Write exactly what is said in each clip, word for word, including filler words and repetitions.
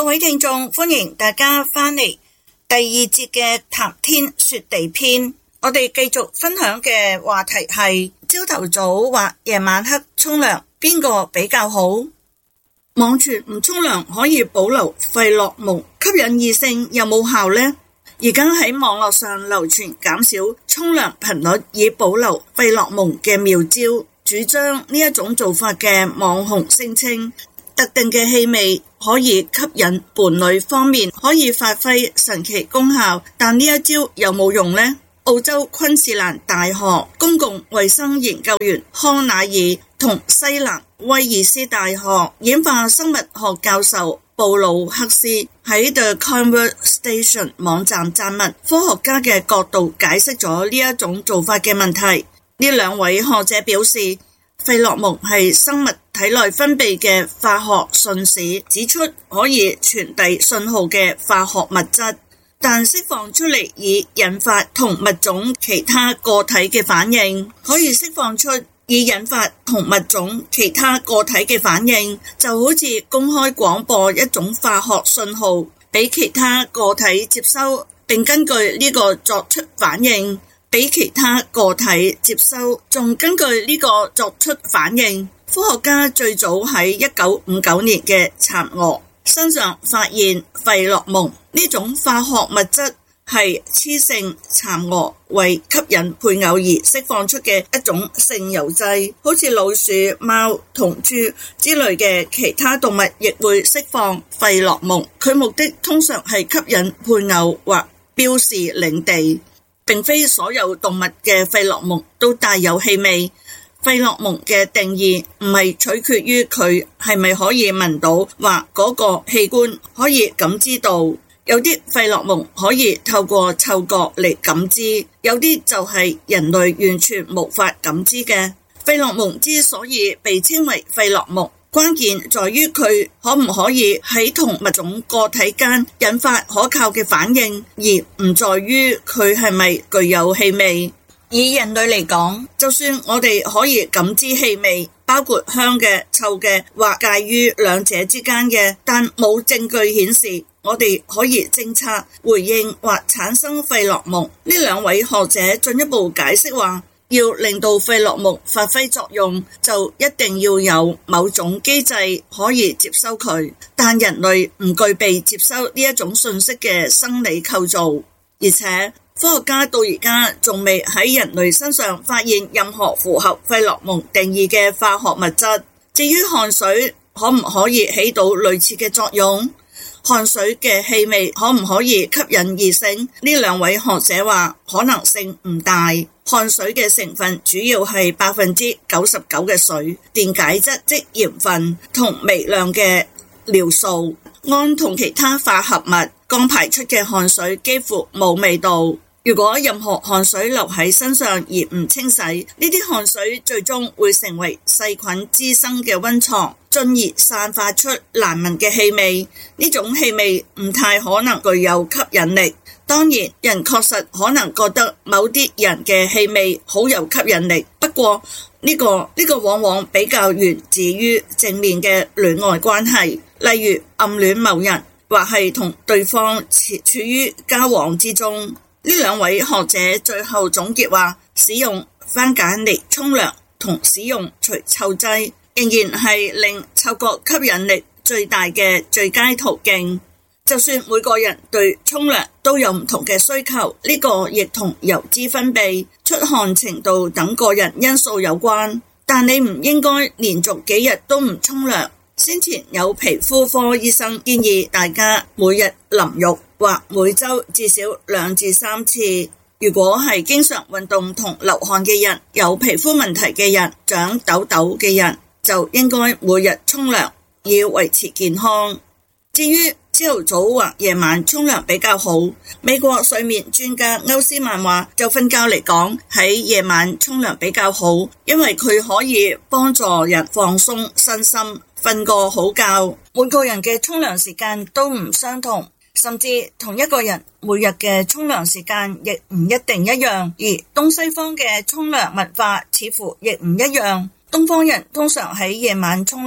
各位聽眾，歡迎大家返嚟第二節嘅談天說地篇。我哋繼續分享嘅話題係朝頭早或夜晚黑沖涼邊個比較好？網傳唔沖涼可以保留費洛蒙，吸引異性有冇效呢？而家喺網絡上流傳減少沖涼頻率以保留費洛蒙嘅妙招，主張呢一種做法嘅網紅聲稱特定嘅氣味可以吸引伴侶方面可以發揮神奇功效，但呢一招有冇用呢？澳洲昆士蘭大學公共衛生研究員康乃爾同西南威爾斯大學演化生物學教授布魯克斯喺 The Conversation 網站撰文，科學家嘅角度解釋咗呢一種做法嘅問題。呢兩位學者表示，費洛蒙係生物體內分泌嘅化學信使，指出可以傳遞信號嘅化學物質，但釋放出嚟以引發同物種其他個體嘅反應，可以釋放出以引發同物種其他個體嘅反應，就好似公開廣播一種化學信號俾其他個體接收，並根據呢個作出反應，俾其他個體接收，仲根據呢個作出反應。科學家最早喺一九五九年嘅蠶蛾身上發現費洛蒙呢種化學物質係雌性蠶蛾為吸引配偶而釋放出嘅一種性誘劑，好似老鼠、貓同豬之類嘅其他動物亦會釋放費洛蒙，佢目的通常係吸引配偶或標示領地。並非所有動物嘅費洛蒙都帶有氣味。費洛蒙嘅定義唔係取決於佢係咪可以聞到或嗰個器官可以感知到，有啲費洛蒙可以透過嗅覺嚟感知，有啲就係人類完全無法感知嘅。費洛蒙之所以被稱為費洛蒙，關鍵在於佢可唔可以喺同物種個體間引發可靠嘅反應，而唔在於佢係咪具有氣味。以人類嚟講，就算我哋可以感知氣味，包括香嘅、臭嘅或介於兩者之間嘅，但冇證據顯示我哋可以偵測、回應或產生費洛蒙。呢兩位學者進一步解釋話，要令到費洛蒙發揮作用，就一定要有某種機制可以接收佢，但人類唔具備接收呢一種信息嘅生理構造，而且科學家到而家仲未喺人類身上發現任何符合費洛蒙定義嘅化學物質。至於汗水可唔可以起到類似嘅作用？汗水嘅氣味可唔可以吸引異性？呢兩位學者話可能性唔大。汗水嘅成分主要係百分之九十九嘅水、電解質即鹽分同微量嘅尿素。氨同其他化合物降排出嘅汗水幾乎冇味道。如果任何汗水留喺身上而唔清洗，呢啲汗水最終會成為細菌滋生嘅溫床，進而散發出難聞嘅氣味。呢種氣味唔太可能具有吸引力。當然，人確實可能覺得某啲人嘅氣味好有吸引力，不過呢個呢個往往比較源自於正面嘅戀愛關係，例如暗戀某人或係同對方處於交往之中。呢兩位學者最後總結話，使用番梘嚟沖涼同使用除臭劑仍然係令嗅覺吸引力最大嘅最佳途徑。就算每個人對沖涼都有唔同嘅需求，呢個亦同油脂分泌、出汗程度等個人因素有關，但你唔應該連續幾日都唔沖涼。先前有皮膚科醫生建議大家每日淋浴或每周至少兩至三次。如果係經常運動同流汗嘅人、有皮膚問題嘅人、長痘痘嘅人，就應該每日沖涼，以維持健康。至於朝頭早或夜晚沖涼比較好，美國睡眠專家歐斯曼話，就瞓覺嚟講，喺夜晚沖涼比較好，因為佢可以幫助人放鬆身心，瞓個好覺。每個人嘅沖涼時間都唔相同，甚至同一個人每日嘅沖涼時間亦唔一定一樣，而東西方嘅沖涼文化似乎亦唔一樣。東方人通常喺夜晚沖涼，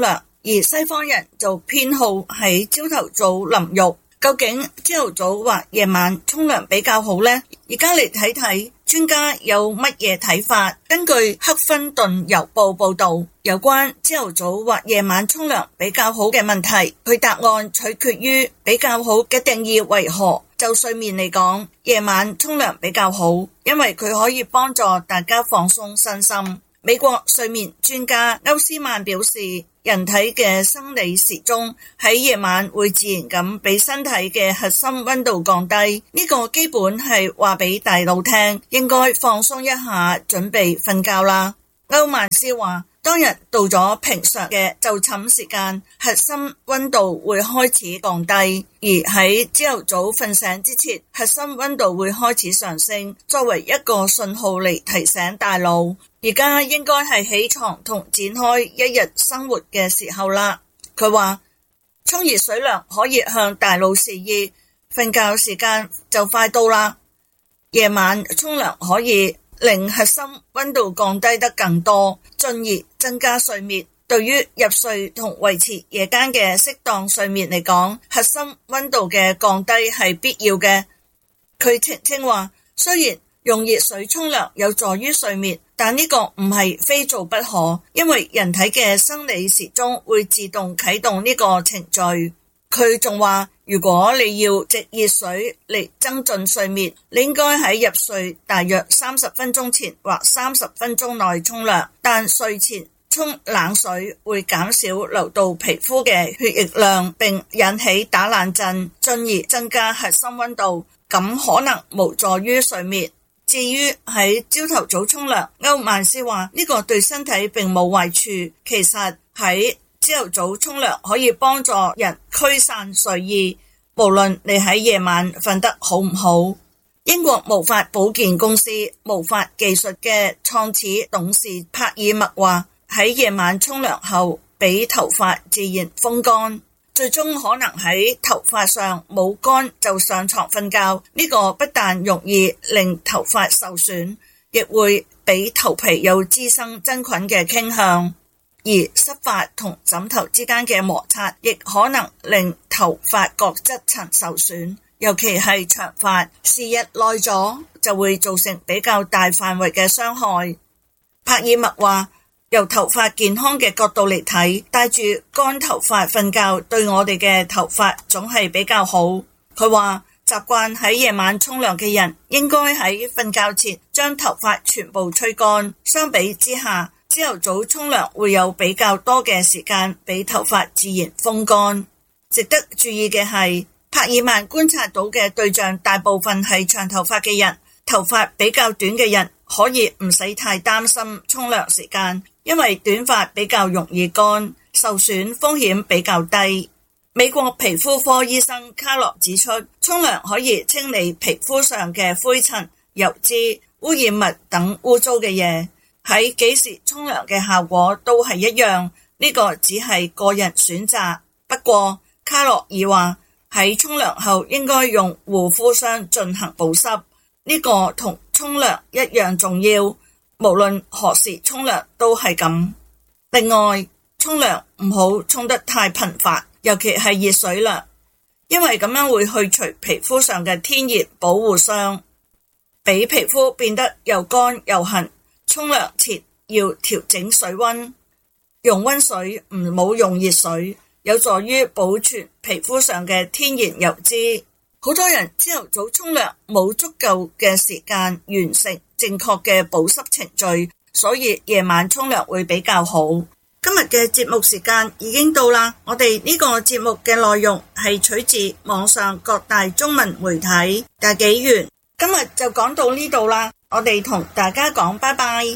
而西方人就偏好喺朝頭早淋浴。究竟朝頭早或夜晚沖涼比較好呢？而家嚟睇睇專家有乜嘢睇法。根據赫芬頓郵報報道，有關朝頭早或夜晚沖涼比較好嘅問題，佢答案取決於比較好嘅定義為何。就睡眠嚟講，夜晚沖涼比較好，因為佢可以幫助大家放鬆身心。美國睡眠專家歐斯曼表示，人體嘅生理時鐘喺夜晚會自然咁俾身體嘅核心溫度降低，呢個基本係話俾大腦聽，應該放鬆一下，準備瞓覺啦。歐曼斯話，當人到咗平常嘅就寢時間，核心溫度會開始降低，而喺朝頭早瞓醒之前，核心溫度會開始上升，作為一個信號嚟提醒大腦，而家應該係起床同展開一日生活嘅時候啦。佢話，沖熱水涼可以向大腦示意，瞓覺時間就快到啦。夜晚沖涼可以令核心溫度降低得更多，進而增加睡眠。對於入睡同維持夜間嘅適當睡眠嚟講，核心溫度嘅降低係必要嘅。佢澄清話，雖然用熱水沖涼有助於睡眠，但呢個唔係非做不可，因為人體嘅生理時鐘會自動啟動呢個程序。佢仲話，如果你要藉熱水嚟增進睡眠，你應該喺入睡大約三十分鐘前或三十分鐘內沖涼，但睡前沖冷水會減少流到皮膚嘅血液量，並引起打冷震，進而增加核心溫度，咁可能無助於睡眠。至於喺朝頭早沖涼，歐曼斯話呢個對身體並冇壞處，其實喺朝頭早沖涼可以幫助人驅散睡意，無論你喺夜晚瞓得好唔好。英國毛髮保健公司毛髮技術嘅創始董事帕爾默話，喺夜晚沖涼後俾頭髮自然風乾，最終可能喺頭髮上冇乾就上床瞓覺，呢個不但容易令頭髮受損，亦會俾頭皮有滋生真菌嘅傾向。而濕髮同枕頭之間嘅摩擦亦可能令頭髮角質層受損，尤其係長髮，時日耐咗就會造成比較大範圍嘅傷害。帕爾默話，由頭髮健康嘅角度嚟睇，帶住乾頭髮瞓覺對我哋嘅頭髮總係比較好。佢話，習慣喺夜晚沖涼嘅人應該喺瞓覺前將頭髮全部吹乾，相比之下，朝頭早沖涼會有比較多嘅時間俾頭髮自然風乾。值得注意嘅係，帕爾默觀察到嘅對象大部分係長頭髮嘅人，頭髮比較短嘅人可以唔使太擔心沖涼時間，因為短髮比較容易乾，受損風險比較低。美國皮膚科醫生卡洛指出，沖涼可以清理皮膚上嘅灰塵、油脂、污染物等污糟嘅嘢。喺幾時沖涼嘅效果都係一樣，呢個只係個人選擇。不過卡洛爾話，喺沖涼後應該用護膚霜進行保濕，呢個同沖涼一樣重要，無論何時沖涼都係咁。另外，沖涼唔好沖得太頻繁，尤其係熱水涼，因為咁樣會去除皮膚上嘅天然保護霜，俾皮膚變得又乾又痕。沖涼前要調整水溫，用溫水唔好用熱水，有助於保存皮膚上嘅天然油脂。好多人朝頭早沖涼冇足夠嘅時間完成正確嘅保濕程序，所以夜晚沖涼會比較好。今日嘅節目時間已經到啦，我哋呢個節目嘅內容係取自網上各大中文媒體大紀元。今日就講到呢度啦，我哋同大家講拜拜。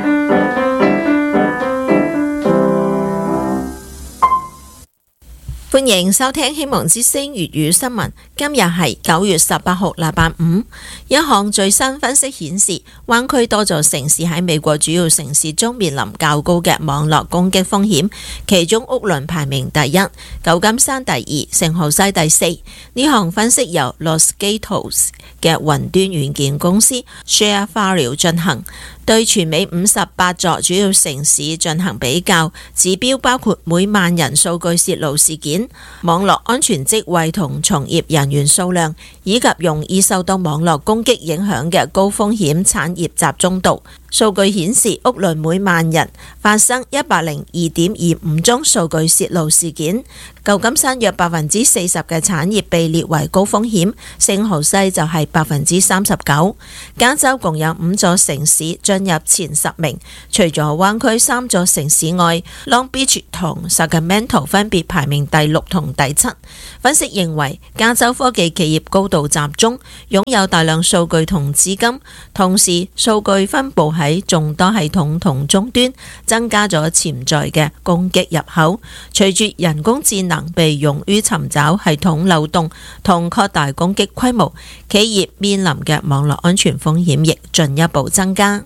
歡歡迎收聽希望之聲粵語新聞。今日係九月十八號，禮拜五。一項最新分析顯示，灣區多座城市喺美國主要城市中面臨較高嘅網絡攻擊風險，其中屋崙排名第一，舊金山第二，聖荷西第四。呢項分析由 Los Gatos 嘅雲端軟件公司 ShareFile 進行，對全美五十八座主要城市進行比較，指標包括每萬人數據泄露事件、網絡安全職位同從業人員數量，以及容易受到網絡攻擊影響嘅高風險產業集中度。數據顯示，屋崙每萬人發生一百零二點二五宗數據泄露事件。舊金山約百分之四十嘅產業被列為高風險，聖荷西就係百分之三十九。加州共有五座城市進入前十名，除咗灣區三座城市外， Long Beach 同 Sacramento 分別排名第六同第七。分析認為，加州科技企業高度集中，擁有大量數據同資金，同時數據分佈喺眾多系統同終端，增加咗潛在嘅攻擊入口。隨住人工智能被用於尋找系統漏洞同擴大攻擊規模，企業面臨嘅網絡安全風險亦進一步增加。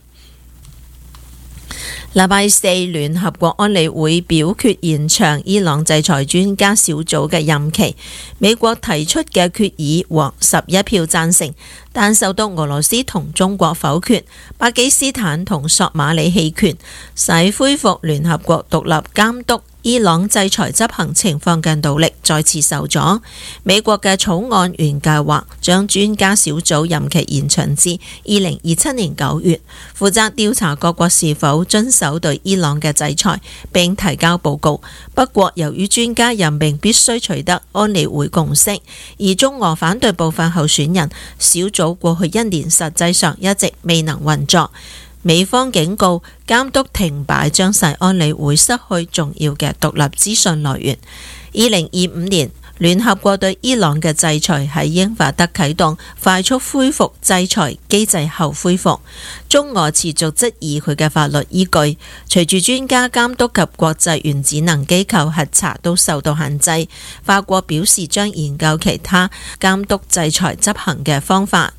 禮拜四，聯合國安理會表決延長伊朗制裁專家小組嘅任期。美國提出嘅決議獲十一票贊成，但受到俄羅斯同中國否決，巴基斯坦同索馬里棄權，使恢復聯合國獨立監督伊朗制裁執行情況嘅努力再次受阻。美國嘅草案原計劃將專家小組任期延長至二零二七年九月，負責調查各國是否遵守對伊朗嘅制裁，並提交報告。不過，由於專家任命必須取得安理會共識，而中俄反對部分候選人，小組過去一年實際上一直未能運作。美方警告，監督停擺將使安理會失去重要嘅獨立資訊來源。二零二五年，聯合國對伊朗嘅制裁喺英法德啟動快速恢復制裁機制後恢復。中俄持續質疑佢嘅法律依據。隨住專家監督及國際原子能機構核查都受到限制，法國表示將研究其他監督制裁執行嘅方法。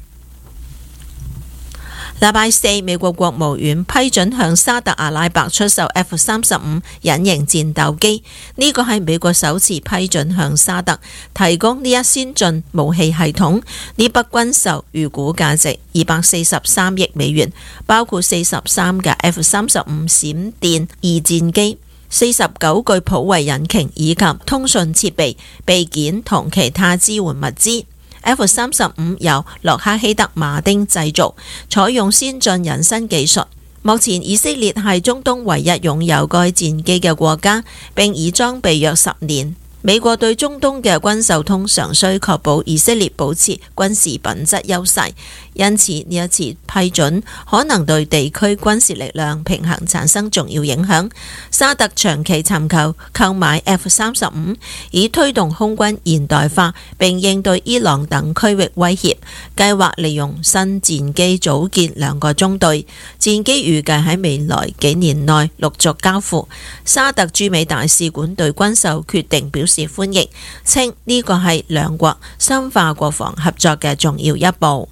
禮拜四，美國國務院批准向沙特阿拉伯出售 F 三十五隱形戰鬥機，呢個係美國首次批准向沙特提供呢一先進武器系統。呢筆軍售預估價值二百四十三億美元，包括四十三架 F 三十五閃電二戰機、四十九具普惠引擎以及通訊設備、備件同其他支援物資。F 三十五由洛克希德馬丁製造，採用先進隱身技術。目前以色列係中東唯一擁有該戰機嘅國家，並已裝備約十年。美國對中東嘅軍售通常需確保以色列保持軍事品質優勢，因此呢一次批准可能對地區軍事力量平衡產生重要影響。沙特長期尋求購買 F 三十五，以推動空軍現代化並應對伊朗等區域威脅，計劃利用新戰機組建兩個中隊，戰機預計喺未來幾年內陸續交付。沙特駐美大使館對軍售決定表示歡迎，稱呢個係兩國深化國防合作嘅重要一步。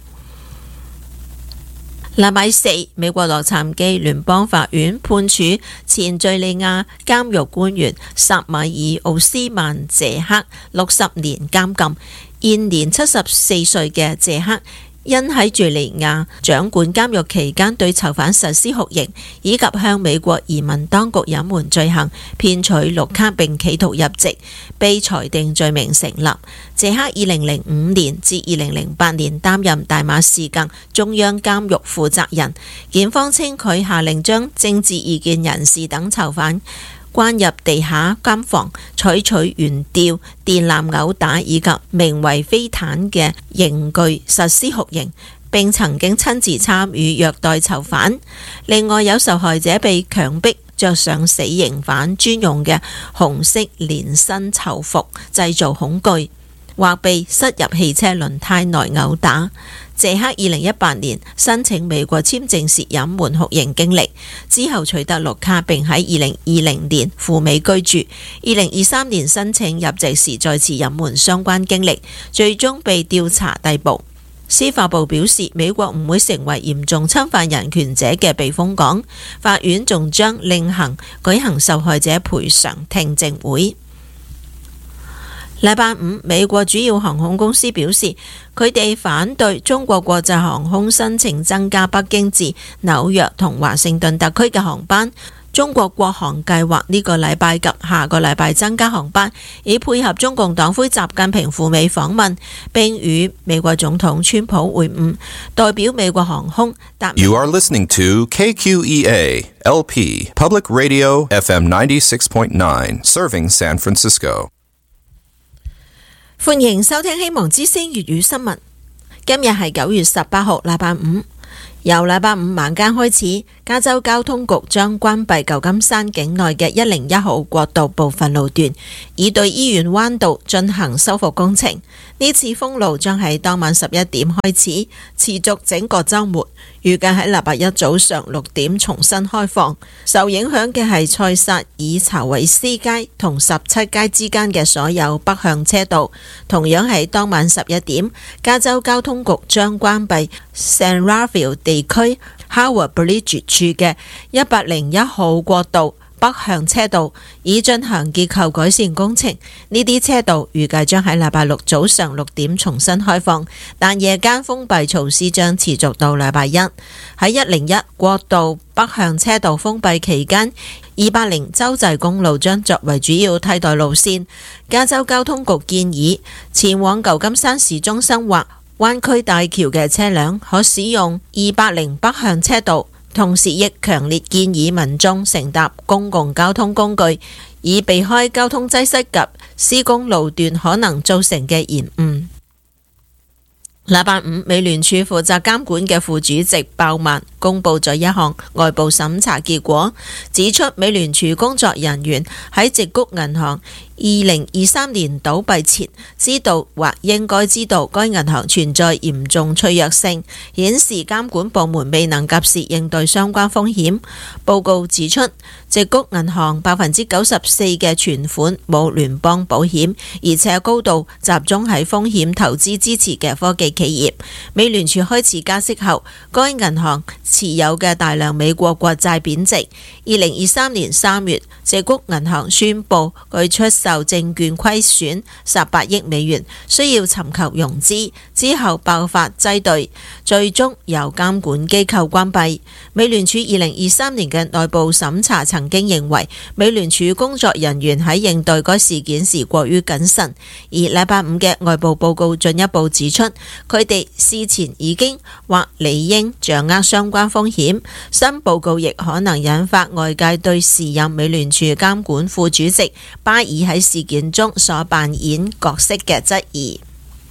禮拜四，美國洛杉磯聯邦法院判處前敘利亞監獄官員薩米爾奧斯曼謝克六十年監禁。現年七十四歲嘅謝克，因喺敘利亞掌管監獄期間對囚犯實施酷刑，以及向美國移民當局隱瞞罪行、騙取綠卡並企圖入籍，被裁定罪名成立。謝克二零零五年至二零零八年擔任大馬士革中央監獄負責人。檢方稱佢下令將政治異見人士等囚犯關入地下監房，採取懸吊、電纜毆打以及名為飛彈嘅刑具實施酷刑，並曾經親自參與虐待囚犯。另外有受害者被強迫着上死刑犯專用嘅紅色連身囚服，製造恐懼，或被塞入汽車輪胎內毆打。 謝克二零一八年申請美國簽證時隱瞞酷刑經歷，之後取得綠卡，並喺二零二零年赴美居住。二零二三年申請入籍時再次隱瞞相關經歷，最終被調查逮捕。司法部表示，美國唔會成為嚴重侵犯人權者嘅避風港。法院仲將另行舉行受害者賠償聽證會。禮拜五，美國主要航空公司表示，佢哋反對中國國際航空申請增加北京至紐約同華盛頓特區嘅航班。中國國航計劃呢個禮拜及下個禮拜增加航班，以配合中共黨魁習近平赴美訪問，並與美國總統川普會晤。代表美國航空答。 You are listening to K Q E A L P Public Radio F M ninety-six point nine, serving San Francisco。 歡迎收聽希望之聲粵語新聞。今日係九月十八號，禮拜五。由禮拜五晚間開始，加州交通局將關閉舊金山境內嘅一零一號國道部分路段，以對醫院灣道進行修復工程。呢次封路將喺當晚十一點開始，持續整個週末，預計喺禮拜一早上六點重新開放。受影響嘅係塞薩爾查韋斯街同十七街之間嘅所有北向車道。同樣喺當晚十一點，加州交通局將關閉 San Rafael 地區 Howard Bridge 處嘅一百零一號國道北向車道，以進行結構改善工程。呢啲車道預計將喺禮拜六早上六點重新開放，但夜間封閉措施將持續到禮拜一。喺一零一國道北向車道封閉期間，二百零州際公路將作為主要替代路線。加州交通局建議前往舊金山市中心或灣區大橋嘅車輛可使用二百零北向車道。同時亦強烈建議民眾乘搭公共交通工具，以避開交通擠塞及施工路段可能造成嘅延誤。禮拜五，美聯儲負責監管嘅副主席鮑曼公布咗一項外部審查結果，指出美聯儲工作人員喺矽谷銀行二零二三年倒閉前，知道或應該知道該銀行存在嚴重脆弱性，顯示監管部門未能及時應對相關風險。報告指出，矽谷銀行百分之九十四嘅存款冇聯邦保險，而且高度集中喺風險投資支持嘅科技企業。美聯儲開始加息後，該銀行持有嘅大量美國國債貶值。二零二三年三月，矽谷銀行宣布佢出受證券虧損十八億美元，需要尋求融資，之後爆發擠兌，最終由監管機構關閉。美聯儲二零二三年嘅內部審查曾經認為，美聯儲工作人員喺應對該事件時過於謹慎，而禮拜五嘅外部報告進一步指出，佢哋事前已經或理應掌握相關風險。新報告亦可能引發外界對時任美聯儲監管副主席巴爾喺事件中所扮演角色嘅質疑。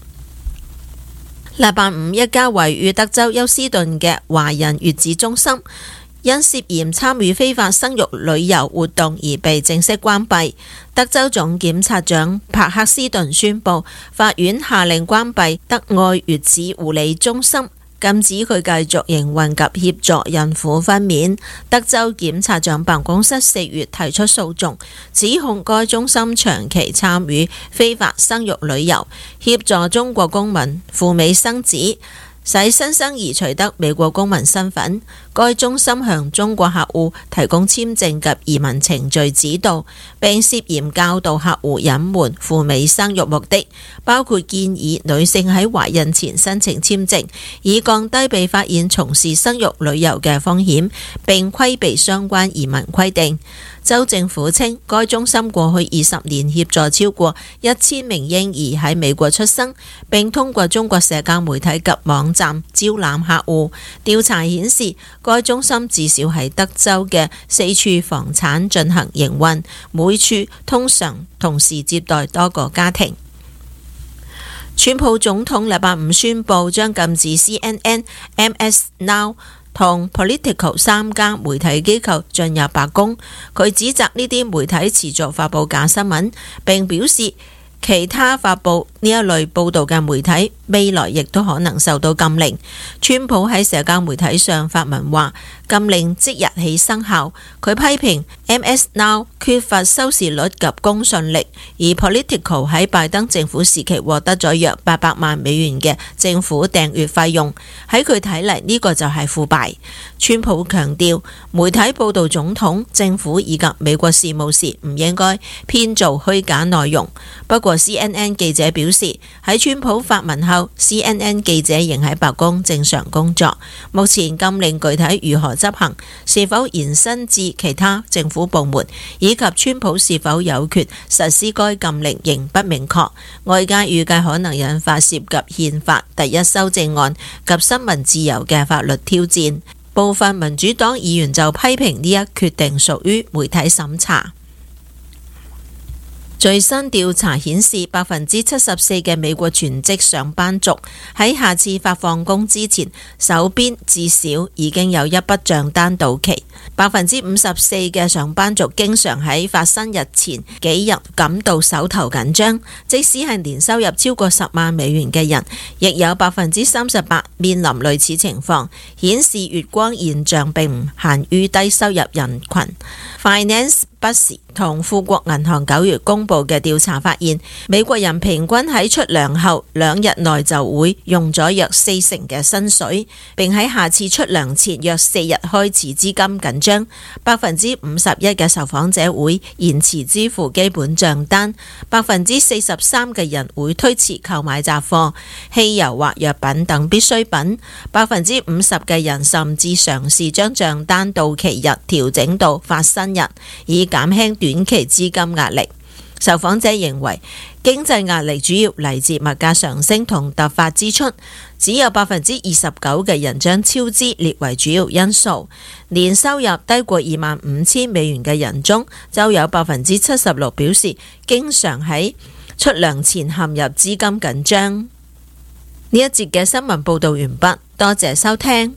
禮拜五，一家位於德州休斯頓嘅華人月子中心因涉嫌參與非法生育旅遊活動而被正式關閉。德州總檢察長帕克斯頓宣布，法院下令關閉德愛月子護理中心，禁止佢繼續營運及協助孕婦分娩。德州檢察長辦公室四月提出訴訟，指控該中心長期參與非法生育旅遊，協助中國公民赴美生子，使新生兒取得美國公民身份。該中心向中國客戶提供簽證及移民程序指導，並涉嫌教導客戶隱瞞赴美生育目的，包括建議女性喺懷孕前申請簽證，以降低被發現從事生育旅遊嘅風險，並規避相關移民規定。州政府稱，該中心過去二十年協助超過一千名嬰兒喺美國出生，並通過中國社交媒體及網站招攬客戶。調查顯示，該中心至少喺德州嘅四處房產進行營運，每處通常同時接待多個家庭。川普總統禮拜五宣布將禁止 C N N、M S Now同 Politico 三家媒體機構進入白宮。佢指責呢啲媒體持續發佈假新聞，並表示其他發佈呢一類報道嘅媒體未來亦都可能受到禁令。川普喺社交媒體上發文話，禁令即日起生效。佢批評 M S Now 缺乏收視率及公信力，而 Politico 喺拜登政府時期獲得咗約八百萬美元嘅政府訂閱費用。喺佢睇嚟，呢個就係腐敗。川普強調，媒體報道總統、政府以及美國事務時唔應該編造虛假內容。不過 C N N 記者表示，喺川普發文後 C N N 記者仍喺白宮正常工作。目前禁令具體如何執行，是否延伸至其他政府部門，以及川普是否有權實施該禁令仍不明確。外界預計可能引發涉及憲法第一修正案及新聞自由嘅法律挑戰。部分民主黨議員就批評呢一決定屬於媒體審查。最新調查顯示，百分之七十四嘅美國全職上班族喺下次發放工之前，手邊至少已經有一筆賬單到期。百分之五十四嘅上班族經常喺發生日前幾日感到手頭緊張，即使係年收入超過十萬美元嘅人，亦有百分之三十八面臨類似情況，顯示月光現象並唔限於低收入人群。Finance Buzz 同富國銀行九月公布嘅調查發現，美國人平均喺出糧後兩日內就會用咗約四成嘅薪水，並喺下次出糧前約四日開始資金緊張。百分之五十一嘅受訪者會延遲支付基本賬單，百分之四十三嘅人會推遲購買雜貨、汽油或藥品等必需品，百分之五十嘅人甚至嘗試將賬單到期日調整到發生日，以減輕短期資金壓力。受訪者認為經濟壓力主要嚟自物價上升同突發支出，只有百分之二十九嘅人將超支列為主要因素。年收入低過二萬五千美元嘅人中，就有百分之七十六表示經常喺出糧前陷入資金緊張。呢一節嘅新聞報道完畢，多謝收聽。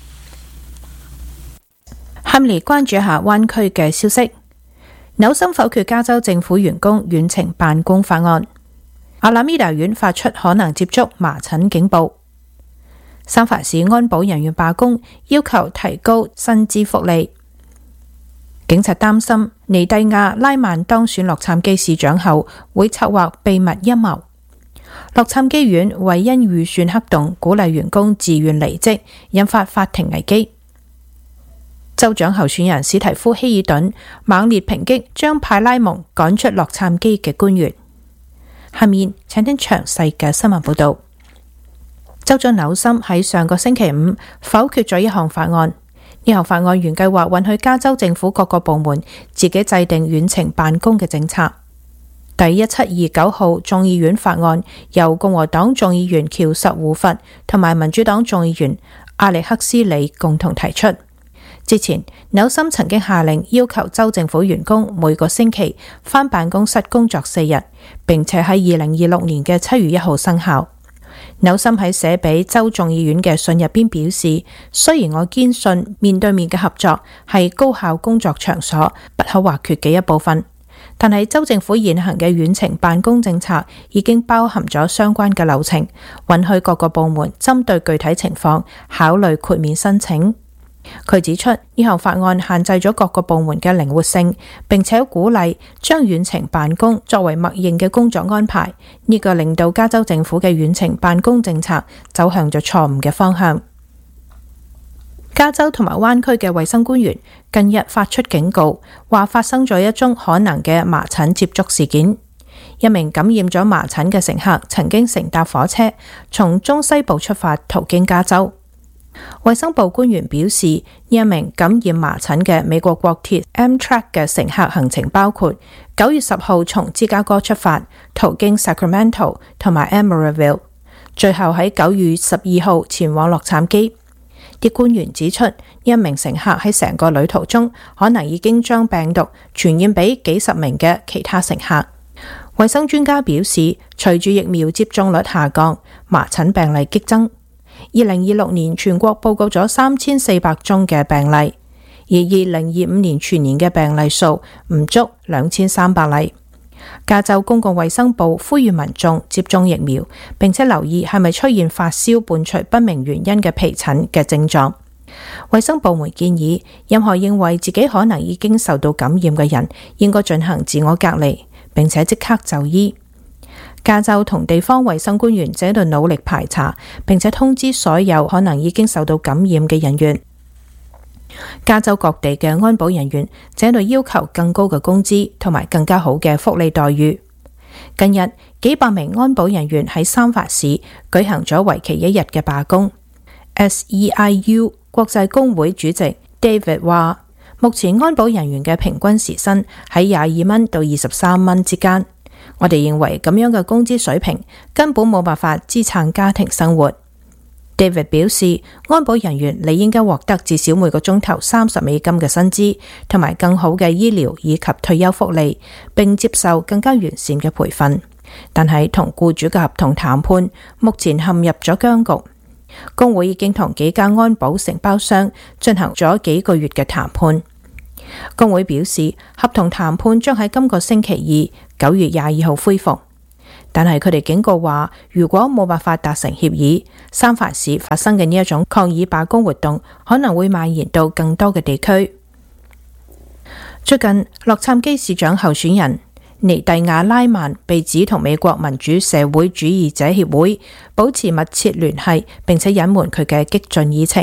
下面嚟關注下灣區嘅消息。紐森否決加州政府員工遠程辦公法案。阿拉米達縣發出可能接觸麻疹警報。三藩市安保人員罷工，要求提高薪資福利。警察擔心尼蒂亞拉曼當選洛杉磯市長後會策劃秘密陰謀。洛杉磯縣為因預算黑洞鼓勵員工自願離職，引發法庭危機。州長候選人史提夫希爾頓猛烈抨擊將派拉蒙趕出洛杉磯嘅官員。下面請聽詳細嘅新聞報道。州長紐森喺上個星期五否決咗一項法案，呢項法案原計劃允許加州政府各個部門自己制定遠程辦公嘅政策。第一七二九號眾議院法案由共和黨眾議員喬什胡佛同埋民主黨眾議員阿力克斯里共同提出。之前，紐森曾經下令要求州政府員工每個星期返辦公室工作四日，並且喺二零二六年嘅七月一號生效。紐森喺寫俾州眾議院嘅信入邊表示，雖然我堅信面對面嘅合作係高效工作場所不可或缺嘅一部分，但係州政府現行嘅遠程辦公政策已經包含咗相關嘅流程，允許各個部門針對具體情況考慮豁免申請。佢指出，呢項法案限制咗各個部門嘅靈活性，並且鼓勵將遠程辦公作為默認嘅工作安排。呢個令到加州政府嘅遠程辦公政策走向咗錯誤嘅方向。加州同埋灣區嘅衛生官員近日發出警告，話發生咗一宗可能嘅麻疹接觸事件。一名感染咗麻疹嘅乘客曾經乘搭火車從中西部出發，途經加州。衛生部官員表示，呢一名感染麻疹嘅美國國鐵 Amtrak 嘅乘客行程包括九月十號從芝加哥出發，途經 Sacramento 同埋 Emeryville， 最後喺九月十二號前往洛杉磯。啲官員指出，呢一名乘客喺成個旅途中可能已經將病毒傳染俾幾十名嘅其他乘客。衛生專家表示，隨住疫苗接種率下降，麻疹病例激增。二零二六年全國報告咗三千四百宗嘅病例，而二零二五年全年嘅病例數唔足兩千三百例。 加州公共衛生部呼籲民眾接種疫苗，並且留意係咪出現發燒伴隨不明原因嘅皮疹嘅症狀。衛生部門建議，任何認為自己可能已經受到感染嘅人，應該進行自我隔離，並且即刻就醫。加州同地方衛生官員正喺度努力排查，並且通知所有可能已經受到感染嘅人員。加州各地嘅安保人員正喺度要求更高嘅工資同埋更加好嘅福利待遇。近日，幾百名安保人員喺三藩市舉行咗為期一日嘅罷工。S E I U 國際工會主席 David 話，目前安保人員嘅平均時薪喺廿二蚊到二十三蚊之間。我哋認為咁樣嘅工資水平根本冇辦法支撐家庭生活。David 表示，安保人員理應該獲得至少每個鐘頭三十美金嘅薪資，同埋更好嘅醫療以及退休福利，並接受更加完善嘅培訓。但係同僱主嘅合同談判目前陷入咗僵局。工會已經同幾間安保承包商進行咗幾個月嘅談判。工會表示，合同談判將喺今個星期二九月廿二號恢復。但係佢哋警告話，如果冇辦法達成協議，三藩市發生嘅呢一種抗議罷工活動可能會蔓延到更多嘅地區。最近，洛杉磯市長候選人尼蒂亞拉曼被指同美國民主社會主義者協會保持密切聯繫，並且隱瞞佢嘅激進議程。